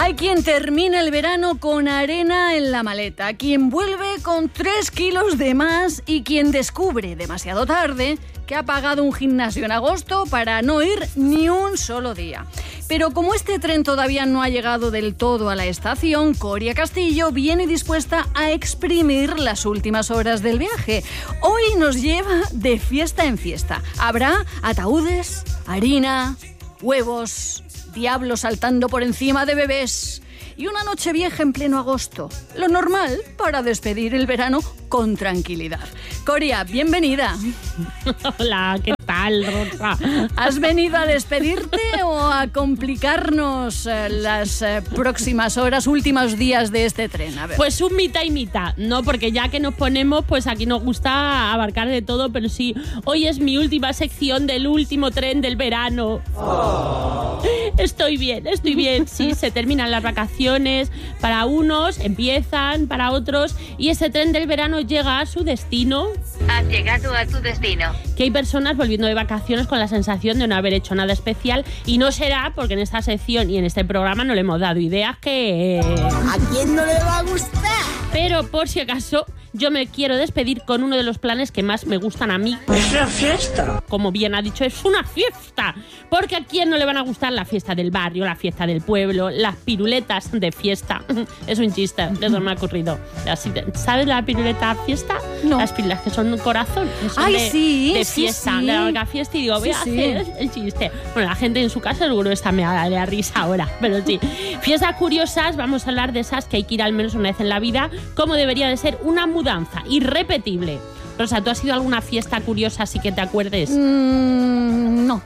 Hay quien termina el verano con arena en la maleta, quien vuelve con 3 kilos de más y quien descubre demasiado tarde que ha pagado un gimnasio en agosto para no ir ni un solo día. Pero como este tren todavía no ha llegado del todo a la estación, Coria Castillo viene dispuesta a exprimir las últimas horas del viaje. Hoy nos lleva de fiesta en fiesta. Habrá ataúdes, harina, huevos, diablos saltando por encima de bebés y una noche vieja en pleno agosto. Lo normal para despedir el verano con tranquilidad. Coria, bienvenida. Hola, ¿qué tal, Rosa? ¿Has venido a despedirte o a complicarnos las próximas horas, últimos días de este tren? A ver. Pues un mitad y mitad, ¿no? Porque ya que nos ponemos, pues aquí nos gusta abarcar de todo, pero sí, hoy es mi última sección del último tren del verano. Oh. Estoy bien, sí, se terminan las vacaciones, para unos empiezan, para otros, y ese tren del verano llega a su destino. Has llegado a tu destino. Que hay personas volviendo de vacaciones con la sensación de no haber hecho nada especial, y no será porque en esta sección y en este programa no le hemos dado ideas que... ¿A quién no le va a gustar? Pero por si acaso, yo me quiero despedir con uno de los planes que más me gustan a mí. ¡Es una fiesta! Como bien ha dicho, es una fiesta. Porque a quién no le van a gustar la fiesta del barrio, la fiesta del pueblo, las piruletas de fiesta. Es un chiste, eso me ha ocurrido. ¿Sabes la piruleta fiesta? No. Las pilas que son un corazón. Sí, de fiesta, sí. de larga fiesta, y digo, voy a hacer el chiste. Bueno, la gente en su casa seguro está me da risa ahora, pero sí. Fiestas curiosas, vamos a hablar de esas que hay que ir al menos una vez en la vida, como debería de ser una mudanza irrepetible. Rosa, ¿tú has ido a alguna fiesta curiosa así que te acuerdes? No.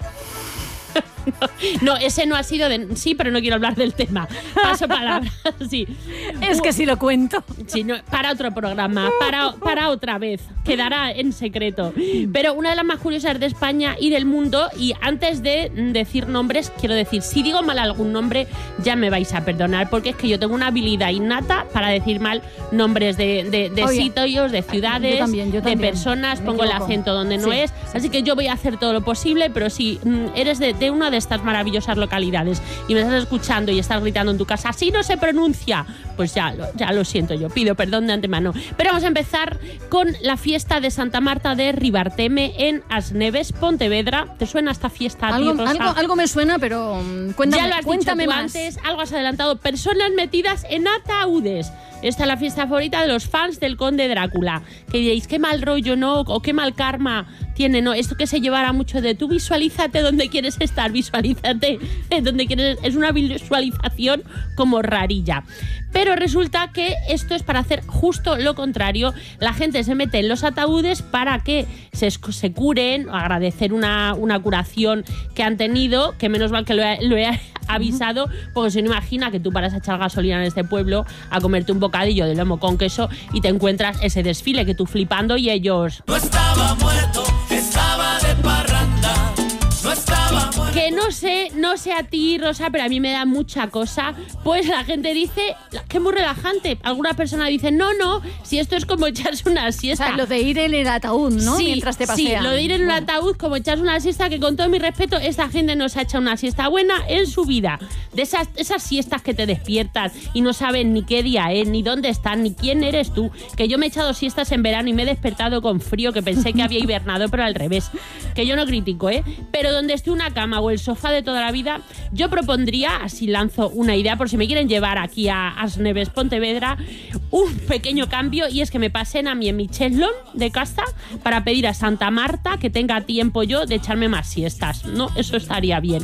No, ese no ha sido de... Sí, pero no quiero hablar del tema. Paso palabra. Sí. Es que si lo cuento. Sí, no, para otro programa, para otra vez. Quedará en secreto. Pero una de las más curiosas de España y del mundo, y antes de decir nombres, quiero decir, si digo mal algún nombre, ya me vais a perdonar, porque es que yo tengo una habilidad innata para decir mal nombres de sitios, de ciudades, yo también. de personas, pongo el acento donde no es. Así que yo voy a hacer todo lo posible, pero si eres de una de estas maravillosas localidades y me estás escuchando y estás gritando en tu casa, así no se pronuncia, pues ya lo siento, yo pido perdón de antemano. Pero vamos a empezar con la fiesta de Santa Marta de Ribarteme en Asneves, Pontevedra. ¿Te suena esta fiesta a ti, Rosa? Algo me suena, pero cuéntame, ya lo has cuéntame dicho tú más. antes, algo has adelantado. Personas metidas en ataúdes. Esta es la fiesta favorita de los fans del Conde Drácula. Que diréis, qué mal rollo, ¿no? O qué mal karma tiene, ¿no? Esto que se llevará mucho de tú visualízate donde quieres estar, visualízate donde quieres. Es una visualización como rarilla. Pero resulta que esto es para hacer justo lo contrario. La gente se mete en los ataúdes para que se curen, agradecer una curación que han tenido, que menos mal que lo he avisado, porque si no, imagina que tú paras a echar gasolina en este pueblo a comerte un bocadillo de lomo con queso y te encuentras ese desfile que tú flipando y ellos... No estaba muerto, estaba de parranda. No estaba muerto. Que no sé a ti, Rosa, pero a mí me da mucha cosa. Pues la gente dice que es muy relajante. Alguna persona dice, no, si esto es como echarse una siesta. O sea, lo de ir en el ataúd, ¿no? Sí, mientras te pasean. Sí, lo de ir en un ataúd como echarse una siesta, que con todo mi respeto, esta gente no se ha echado una siesta buena en su vida. De esas siestas que te despiertas y no saben ni qué día es, ni dónde están, ni quién eres tú. Que yo me he echado siestas en verano y me he despertado con frío, que pensé que había hibernado, pero al revés. Que yo no critico, pero donde esté una cama o el sofá de toda la vida, yo propondría, así lanzo una idea por si me quieren llevar aquí a Asneves, Pontevedra, un pequeño cambio, y es que me pasen a mí en mi cheslón de casa para pedir a Santa Marta que tenga tiempo yo de echarme más siestas, ¿no? Eso estaría bien.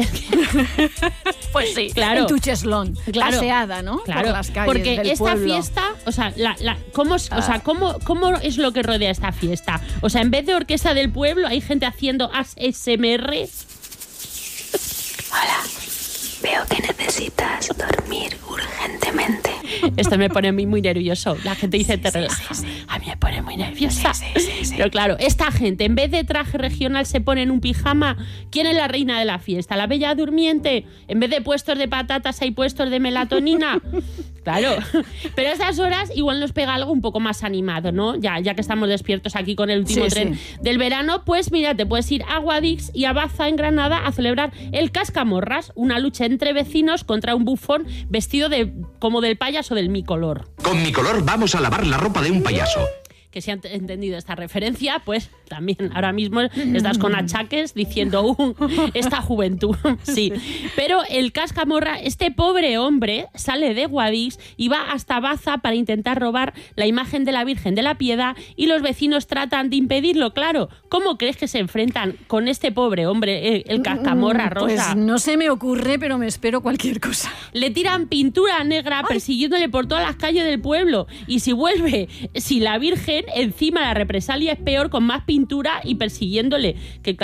Pues sí, claro. En tu cheslón, claro, paseada, ¿no? Claro, por las calles porque del esta pueblo. fiesta, o sea, ¿cómo es lo que rodea esta fiesta? O sea, en vez de orquesta del pueblo, hay gente haciendo ASMR. Hola, veo que necesitas dormir urgentemente. Esto me pone a mí muy nervioso. La gente dice, te relajas. A mí me pone muy nerviosa. Pero claro, esta gente, en vez de traje regional, se pone en un pijama. ¿Quién es la reina de la fiesta? ¿La bella durmiente? En vez de puestos de patatas hay puestos de melatonina. Claro, pero a estas horas igual nos pega algo un poco más animado, ¿no? Ya que estamos despiertos aquí con el último tren del verano, pues mira, te puedes ir a Guadix y a Baza, en Granada, a celebrar el Cascamorras, una lucha entre vecinos contra un bufón vestido como del payaso del Mi Color. Con Mi Color vamos a lavar la ropa de un payaso. Que si han entendido esta referencia, pues también ahora mismo estás con achaques diciendo esta juventud. Sí, pero el Cascamorra, este pobre hombre, sale de Guadix y va hasta Baza para intentar robar la imagen de la Virgen de la Piedad y los vecinos tratan de impedirlo. Claro, ¿cómo crees que se enfrentan con este pobre hombre, el Cascamorra rosa? Pues no se me ocurre, pero me espero cualquier cosa. Le tiran pintura negra persiguiéndole por todas las calles del pueblo y si la Virgen, encima la represalia es peor, con más pintura y persiguiéndole, que